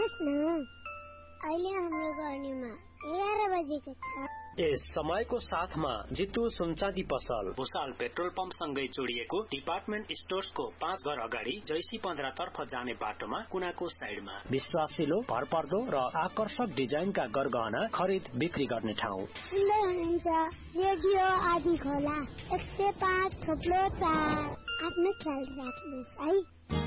सुन्नुहोस् न, अहिले हाम्रो गर्नीमा 11 बजेको छ। यस समयको साथमा जितु सुनचाँदी पसल भुसाल पेट्रोल पम्प सँगै जोडिएको डिपार्टमेन्ट स्टोर्सको 5 घर अगाडि जैसी 15 तर्फ जाने बाटोमा कुनाको साइडमा विश्वासिलो, भरपर्दो र आकर्षक डिजाइनका गरगहना खरिद बिक्री गर्ने ठाउँ। सुन्दै हुनुहुन्छ रेडियो आदि खोला 105.4। आफ्नो ख्याल राख्नुहोस् है।